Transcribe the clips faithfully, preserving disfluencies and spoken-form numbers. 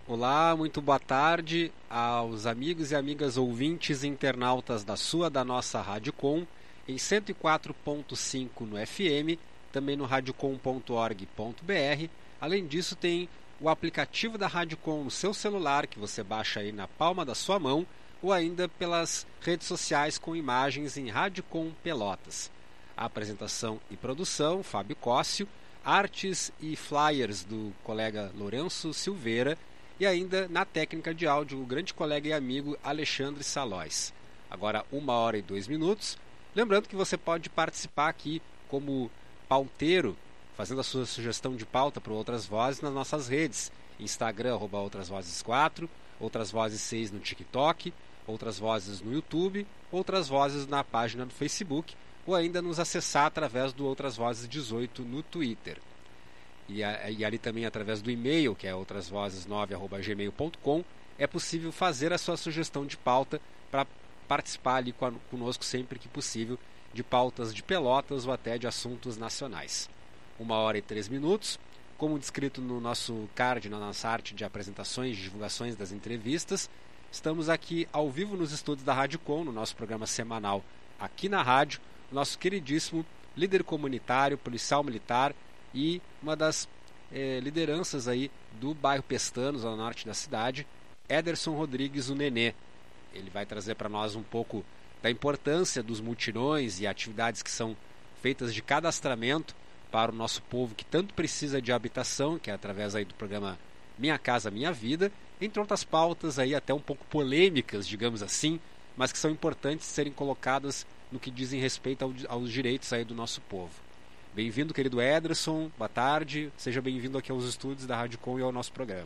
Olá, muito boa tarde aos amigos e amigas ouvintes e internautas da sua, da nossa Rádio Com, em cento e quatro ponto cinco no F M, também no radiocom ponto org ponto br. Além disso, tem o aplicativo da Rádio Com no seu celular, que você baixa aí na palma da sua mão, ou ainda pelas redes sociais com imagens em Rádio Com Pelotas. A apresentação e produção, Fábio Cóssio, artes e flyers do colega Lourenço Silveira, e ainda na técnica de áudio o grande colega e amigo Alexandre Salóis. Agora uma hora e dois minutos. Lembrando que você pode participar aqui como pauteiro, fazendo a sua sugestão de pauta para Outras Vozes nas nossas redes. Instagram, arroba Outras Vozes quatro, Outras Vozes seis no TikTok, Outras Vozes no YouTube, Outras Vozes na página do Facebook, ou ainda nos acessar através do Outras Vozes dezoito no Twitter. E, a, e ali também através do e-mail, que é outrasvozes nove arroba gmail ponto com, é possível fazer a sua sugestão de pauta para participar ali conosco sempre que possível de pautas de Pelotas ou até de assuntos nacionais. Uma hora e três minutos, como descrito no nosso card, na nossa arte de apresentações, de divulgações das entrevistas, estamos aqui ao vivo nos estúdios da Rádio Com, no nosso programa semanal aqui na rádio, nosso queridíssimo líder comunitário, policial militar e uma das eh, lideranças aí do bairro Pestanos, ao norte da cidade, Ederson Rodrigues, o Nenê. Ele vai trazer para nós um pouco da importância dos mutirões e atividades que são feitas de cadastramento para o nosso povo que tanto precisa de habitação, que é através aí do programa Minha Casa Minha Vida, entre outras pautas aí até um pouco polêmicas, digamos assim, mas que são importantes serem colocadas no que dizem respeito ao, aos direitos aí do nosso povo. Bem-vindo, querido Ederson, boa tarde, seja bem-vindo aqui aos estúdios da Rádio Com e ao nosso programa.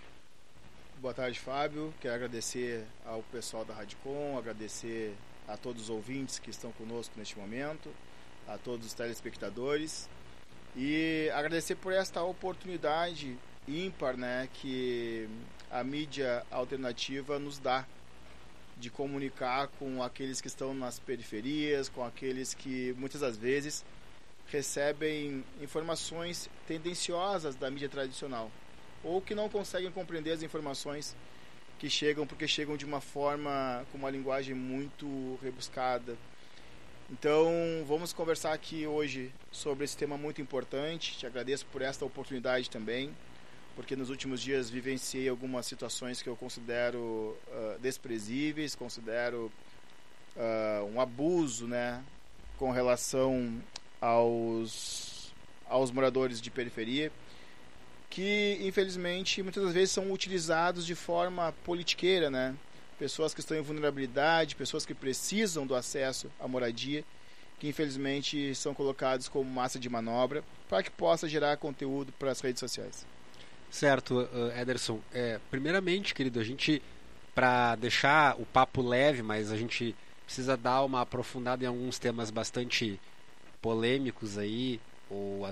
Boa tarde, Fábio, quero agradecer ao pessoal da Rádio Com, agradecer a todos os ouvintes que estão conosco neste momento, a todos os telespectadores e agradecer por esta oportunidade ímpar, né, que a mídia alternativa nos dá de comunicar com aqueles que estão nas periferias, com aqueles que muitas das vezes recebem informações tendenciosas da mídia tradicional ou que não conseguem compreender as informações que chegam porque chegam de uma forma com uma linguagem muito rebuscada. Então vamos conversar aqui hoje sobre esse tema muito importante. Te agradeço por esta oportunidade também, porque nos últimos dias vivenciei algumas situações que eu considero uh, desprezíveis, considero uh, um abuso, né, com relação aos, aos moradores de periferia, que infelizmente muitas das vezes são utilizados de forma politiqueira, né? Pessoas que estão em vulnerabilidade, pessoas que precisam do acesso à moradia, que infelizmente são colocados como massa de manobra para que possa gerar conteúdo para as redes sociais. Certo, Ederson. É, primeiramente, querido, a gente, para deixar o papo leve, mas a gente precisa dar uma aprofundada em alguns temas bastante polêmicos aí, ou